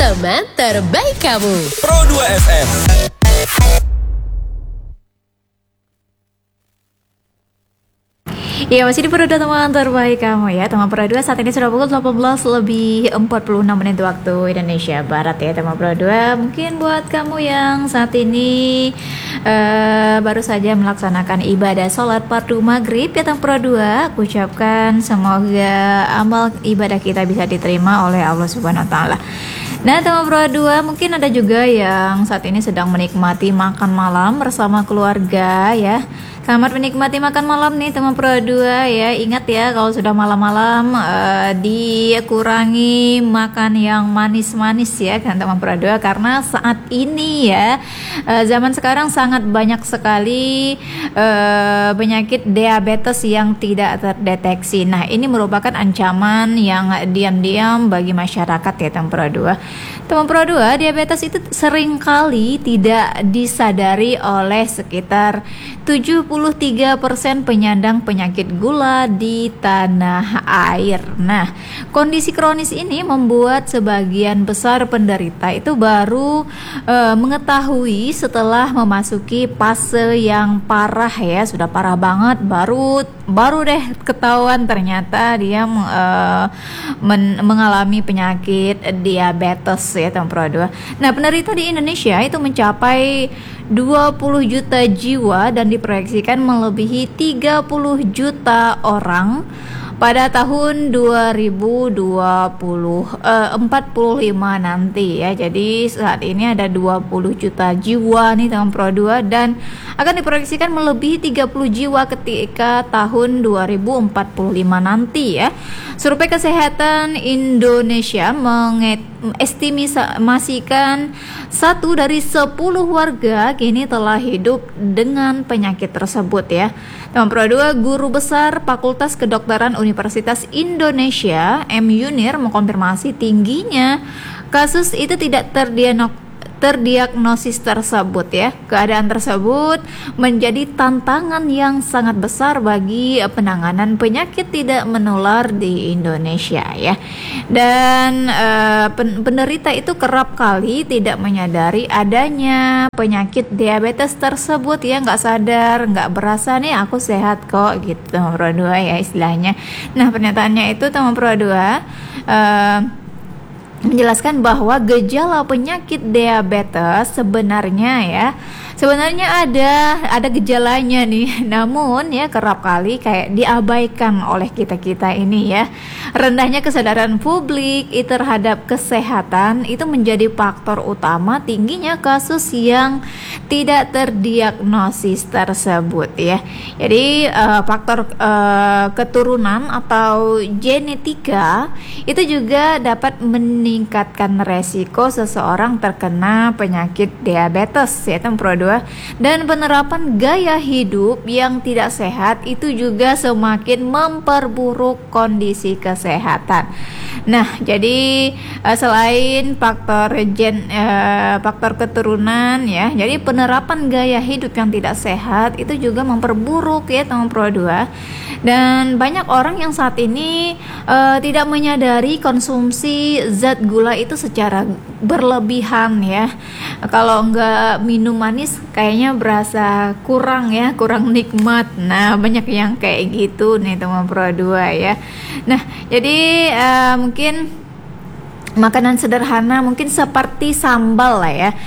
teman terbaik kamu. Pro 2 FM. Ya, masih di Pro 2 teman terbaik kamu ya. Teman Pro 2 saat ini sudah pukul 18:46 waktu Indonesia Barat ya teman Pro 2. Mungkin buat kamu yang saat ini baru saja melaksanakan ibadah sholat fardu maghrib ya teman Pro 2, aku ucapkan semoga amal ibadah kita bisa diterima oleh Allah Subhanahu wa taala. Nah teman Pro 2, mungkin ada juga yang saat ini sedang menikmati makan malam bersama keluarga ya. Selamat menikmati makan malam nih teman Pro 2 ya. Ingat ya kalau sudah malam-malam dikurangi makan yang manis-manis ya kan teman Pro 2, karena saat ini ya zaman sekarang sangat banyak sekali penyakit diabetes yang tidak terdeteksi. Nah ini merupakan ancaman yang diam-diam bagi masyarakat ya teman Pro 2. Teman Pro 2, diabetes itu seringkali tidak disadari oleh sekitar 73% penyandang penyakit gula di tanah air. Nah, kondisi kronis ini membuat sebagian besar penderita itu baru mengetahui setelah memasuki fase yang parah ya, sudah parah banget, baru deh ketahuan ternyata dia mengalami penyakit diabetes ya teman Pro 2. Nah, penderita di Indonesia itu mencapai 20 juta jiwa dan diproyeksikan melebihi 30 juta orang pada tahun 2045 nanti ya. Jadi saat ini ada 20 juta jiwa nih teman Pro 2 dan akan diproyeksikan melebihi 30 jiwa ketika tahun 2045 nanti ya. Survei Kesehatan Indonesia mengestimasikan 1 dari 10 warga kini telah hidup dengan penyakit tersebut ya. Teman Pro 2, Guru Besar Fakultas Kedokteran Universitas Indonesia M. Yunir mengkonfirmasi tingginya kasus itu tidak terdiagnosis tersebut ya. Keadaan tersebut menjadi tantangan yang sangat besar bagi penanganan penyakit tidak menular di Indonesia ya. Dan penderita itu kerap kali tidak menyadari adanya penyakit diabetes tersebut ya, nggak sadar, nggak berasa nih aku sehat kok gitu teman Pro 2 ya istilahnya. Nah pernyataannya itu teman Pro 2 menjelaskan bahwa gejala penyakit diabetes sebenarnya ada gejalanya nih, namun ya kerap kali kayak diabaikan oleh kita ini ya. Rendahnya kesadaran publik terhadap kesehatan itu menjadi faktor utama tingginya kasus yang tidak terdiagnosis tersebut ya. Jadi faktor keturunan atau genetika itu juga dapat meningkatkan resiko seseorang terkena penyakit diabetes ya teman Pro 2. Dan penerapan gaya hidup yang tidak sehat itu juga semakin memperburuk kondisi kesehatan. Nah, jadi selain faktor keturunan ya, jadi penerapan gaya hidup yang tidak sehat itu juga memperburuk ya teman Pro 2. Dan banyak orang yang saat ini tidak menyadari konsumsi zat gula itu secara berlebihan ya. Kalau enggak minum manis kayaknya berasa kurang nikmat. Nah, banyak yang kayak gitu nih teman Pro 2 ya. Nah, jadi mungkin makanan sederhana mungkin seperti sambal lah ya,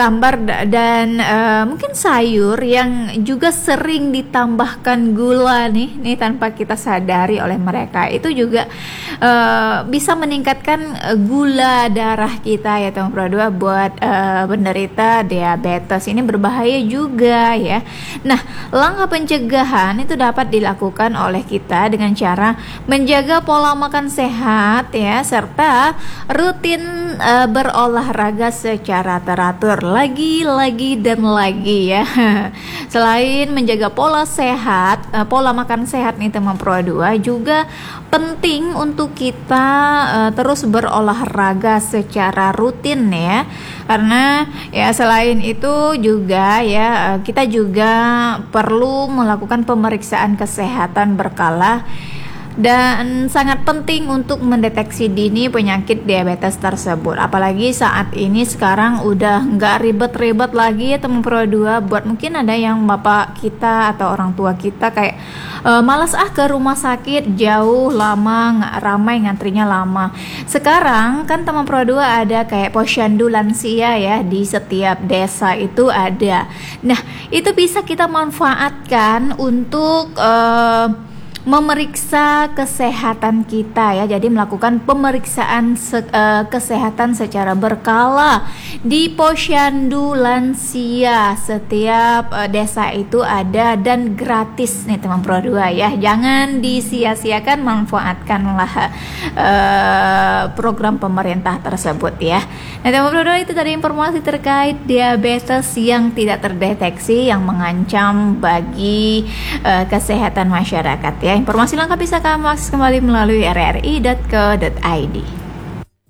dan mungkin sayur yang juga sering ditambahkan gula nih tanpa kita sadari oleh mereka, itu juga bisa meningkatkan gula darah kita ya teman Pro 2 buat penderita diabetes. Ini berbahaya juga ya. Nah, langkah pencegahan itu dapat dilakukan oleh kita dengan cara menjaga pola makan sehat ya, serta rutin berolahraga secara teratur lagi dan lagi ya. Selain menjaga pola makan sehat nih teman Pro 2, juga penting untuk kita terus berolahraga secara rutin ya. Karena ya selain itu juga ya kita juga perlu melakukan pemeriksaan kesehatan berkala dan sangat penting untuk mendeteksi dini penyakit diabetes tersebut. Apalagi saat ini sekarang udah nggak ribet-ribet lagi ya teman Pro 2. Buat mungkin ada yang bapak kita atau orang tua kita kayak malas ke rumah sakit jauh, lama, nggak ramai, ngantrinya lama. Sekarang kan teman Pro 2 ada kayak posyandu lansia ya, di setiap desa itu ada. Nah itu bisa kita manfaatkan untuk memeriksa kesehatan kita ya. Jadi melakukan pemeriksaan kesehatan secara berkala di posyandu lansia. Setiap desa itu ada dan gratis nih teman Pro 2 ya. Jangan disia-siakan, manfaatkanlah program pemerintah tersebut ya. Nah teman Pro 2, itu tadi informasi terkait diabetes yang tidak terdeteksi yang mengancam bagi kesehatan masyarakat ya. Informasi lengkap bisa kamu akses kembali melalui rri.co.id.